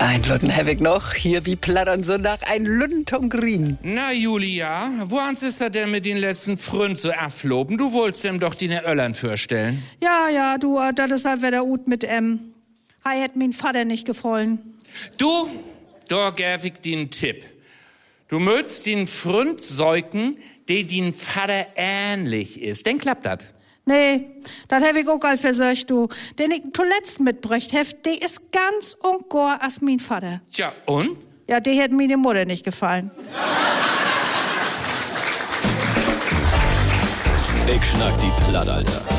Ein Lunden hab ich noch, hier wie plattern Sonntag, ein Lunden Tom Green. Na, Julia, woans ist er denn mit den letzten Fründ so afloben? Du wolltest ihm doch die Öllern vorstellen. Ja, du, das ist halt wieder gut mit Hei hätt mein Vater nicht gefallen. Du, da gäf ich dir einen Tipp. Du möchtest den Fründ säugen, der den Vater ähnlich ist. Dann klappt das. Nee, das hab ich auch all versucht, du. Den ich zuletzt mitbrächt heft, der ist ganz und gar als mein Vater. Tja, und? Ja, der hätt meine Mutter nicht gefallen. Ich schnack die Platt, Alter.